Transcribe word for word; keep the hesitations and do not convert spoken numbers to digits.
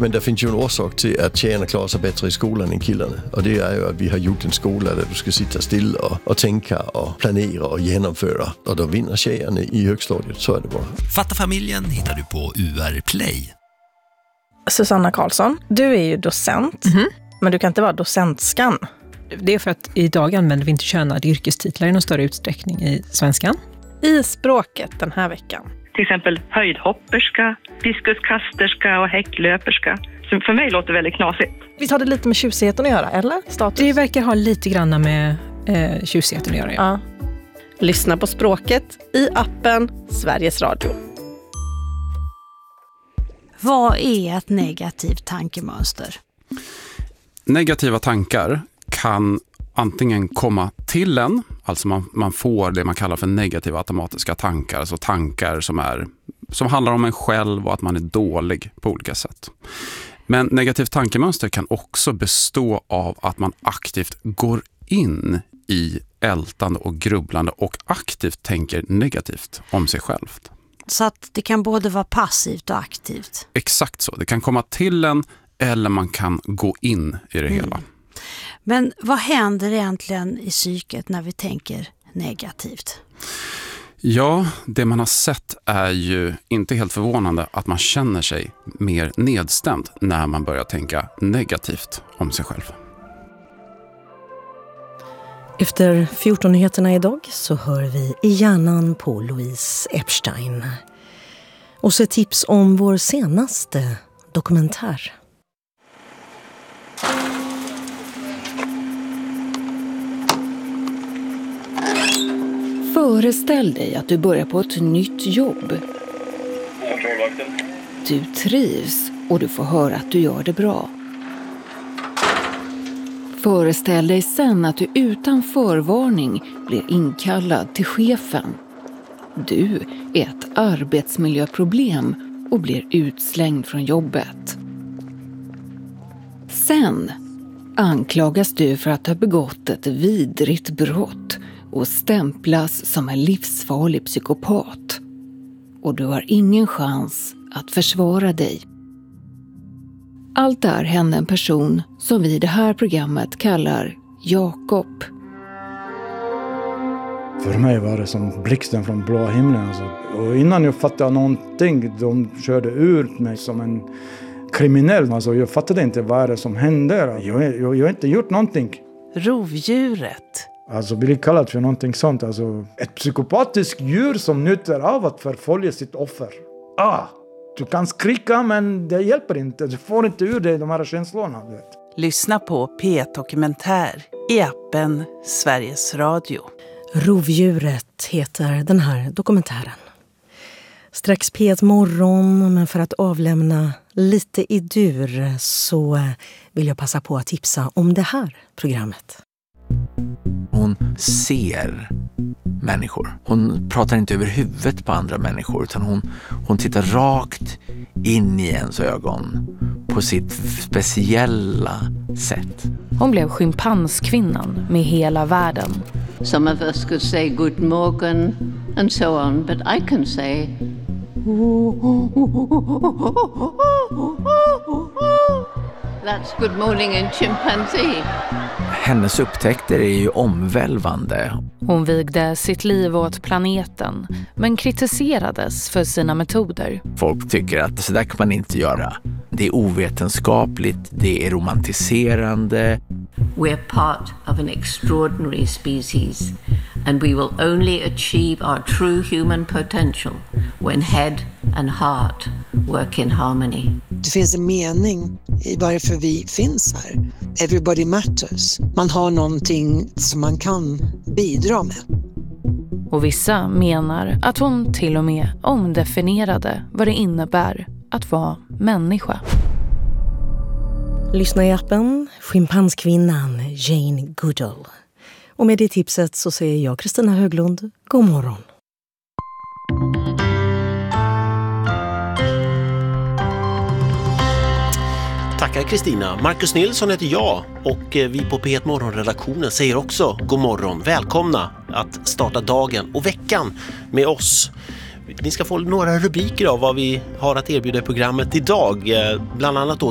Men det finns ju en orsak till att tjejerna klarar sig bättre i skolan än killarna. Och det är ju att vi har gjort en skola där du ska sitta still och, och tänka och planera och genomföra. Och då vinner tjejerna i högstadiet, så är det bara. Fatta familjen hittar du på U R Play. Susanna Karlsson, du är ju docent, mm-hmm. men du kan inte vara docentskan. Det är för att idag använder vi inte könade yrkestitlar i någon större utsträckning i svenskan. I språket den här veckan. Till exempel höjdhopperska, diskuskasterska och häcklöperska. Som för mig låter väldigt knasigt. Vi tar det lite med tjusigheten att göra, eller? Status. Det verkar ha lite grann med eh, tjusigheten att göra, ja. ja. Lyssna på språket i appen Sveriges Radio. Vad är ett negativt tankemönster? Negativa tankar kan antingen komma till en, alltså man, man får det man kallar för negativa automatiska tankar, alltså tankar som, är, som handlar om en själv och att man är dålig på olika sätt. Men negativt tankemönster kan också bestå av att man aktivt går in i ältande och grubblande och aktivt tänker negativt om sig själv. Så att det kan både vara passivt och aktivt? Exakt så. Det kan komma till en eller man kan gå in i det mm. hela. Men vad händer egentligen i psyket när vi tänker negativt? Ja, det man har sett är ju inte helt förvånande att man känner sig mer nedstämd när man börjar tänka negativt om sig själv. Efter fjorton-nyheterna idag så hör vi i hjärnan på Louise Epstein. Och så ett tips om vår senaste dokumentär. Föreställ dig att du börjar på ett nytt jobb. Du trivs och du får höra att du gör det bra. Föreställ dig sen att du utan förvarning blir inkallad till chefen. Du är ett arbetsmiljöproblem och blir utslängd från jobbet. Sen anklagas du för att ha begått ett vidrigt brott och stämplas som en livsfarlig psykopat. Och du har ingen chans att försvara dig. Allt där hände en person som vi i det här programmet kallar Jakob. För mig var det som blixten från blå himlen. Alltså. Och innan jag fattade någonting, de körde ut mig som en kriminell. Alltså, jag fattade inte vad det som hände. Jag, jag, jag har inte gjort någonting. Rovdjuret. Alltså blir kallad för någonting sånt. Alltså, ett psykopatiskt djur som njuter av att förfölja sitt offer. Ah! Du kan skrika men det hjälper inte. Du får inte ur dig de här känslorna. Du vet. Lyssna på P ett Dokumentär i appen Sveriges Radio. Rovdjuret heter den här dokumentären. Strax P ett morgon, men för att avlämna lite i dur så vill jag passa på att tipsa om det här programmet. Hon ser människor. Hon pratar inte över huvudet på andra människor utan hon, hon tittar rakt in i ens ögon på sitt speciella sätt. Hon blev schimpanskvinnan med hela världen. Some of us could say good morning and so on, but I can say that's good morning in chimpanzee. Hennes upptäckter är ju omvälvande. Hon vigde sitt liv åt planeten, men kritiserades för sina metoder. Folk tycker att så där kan man inte göra. Det är ovetenskapligt, det är romantiserande. We're part of an extraordinary species, and we will only achieve our true human potential when head and heart work in harmony. Det finns en mening i varför vi finns här. Everybody matters. Man har någonting som man kan bidra med. Och vissa menar att hon till och med omdefinierade vad det innebär att vara människa. Lyssna i appen Schimpanskvinnan Jane Goodall. Och med det tipset så säger jag, Kristina Höglund, god morgon. Tackar Kristina. Marcus Nilsson heter jag och vi på P ett Morgonredaktionen säger också god morgon. Välkomna att starta dagen och veckan med oss. Ni ska få några rubriker av vad vi har att erbjuda i programmet idag. Bland annat då